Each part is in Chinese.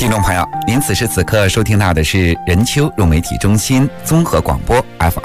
听众朋友，您此时此刻收听到的是人丘融媒体中心综合广播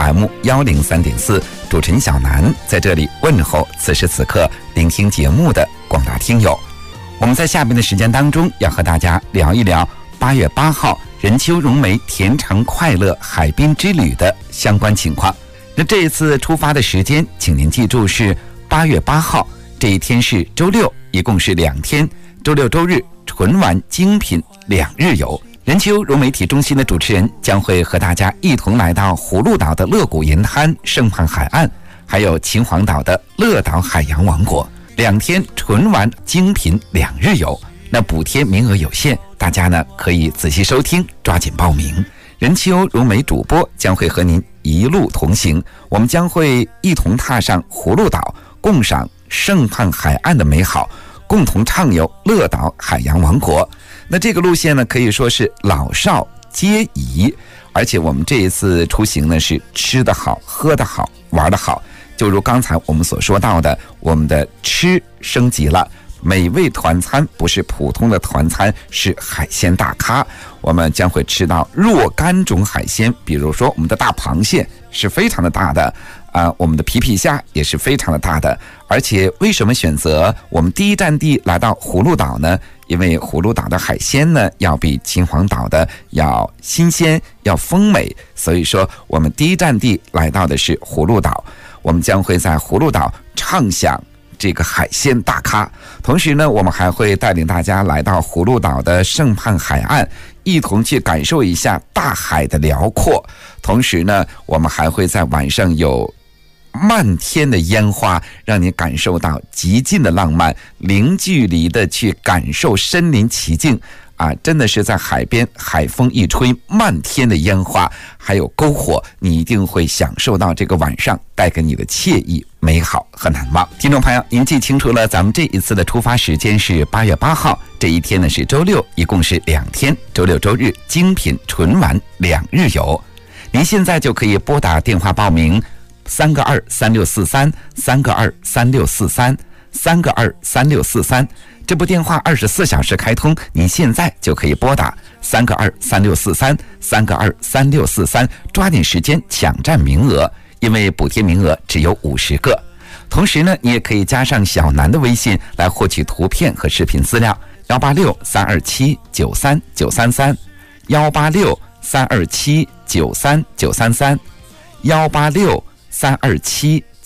FM103.4，主持人小南在这里问候此时此刻聆听节目的广大听友。我们在下面的时间当中要和大家聊一聊8月8号人丘融媒甜尝快乐海滨之旅的相关情况。那这一次出发的时间，请您记住是8月8号，这一天是周六，一共是2天，周六周日纯玩精品2日游。人丘融媒体中心的主持人将会和大家一同来到葫芦岛的乐谷银滩、圣畔海岸，还有秦皇岛的乐岛海洋王国，2天纯玩精品2日游。那补贴名额有限，大家呢可以仔细收听，抓紧报名。人丘融媒主播将会和您一路同行，我们将会一同踏上葫芦岛，共赏圣畔海岸的美好，共同畅游乐岛海洋王国。那这个路线呢，可以说是老少皆宜，而且我们这一次出行呢，是吃得好、喝得好、玩得好。就如刚才我们所说到的，我们的吃升级了，美味团餐不是普通的团餐，是海鲜大咖。我们将会吃到若干种海鲜，比如说我们的大螃蟹是非常的大的，我们的皮皮虾也是非常的大的。而且为什么选择我们第一站地来到葫芦岛呢？因为葫芦岛的海鲜呢，要比秦皇岛的要新鲜，要丰美，所以说我们第一站地来到的是葫芦岛。我们将会在葫芦岛畅享这个海鲜大咖，同时呢，我们还会带领大家来到葫芦岛的圣畔海岸，一同去感受一下大海的辽阔。同时呢，我们还会在晚上有漫天的烟花，让你感受到极尽的浪漫，零距离的去感受身临其境真的是在海边，海风一吹，漫天的烟花还有篝火，你一定会享受到这个晚上带给你的惬意、美好和难忘。听众朋友，您记清楚了，咱们这一次的出发时间是8月8号，这一天呢是周六，一共是2天，周六周日精品纯玩2日游。您现在就可以拨打电话报名3个2 3643 3个2 3643 3个2 3643，这部电话24小时开通，您现在就可以拨打3个2 3643 3个2 3643，抓紧时间抢占名额，因为补贴名额只有50个。同时呢，你也可以加上小南的微信来获取图片和视频资料，186 327 93 933 186 327 93 933 186 327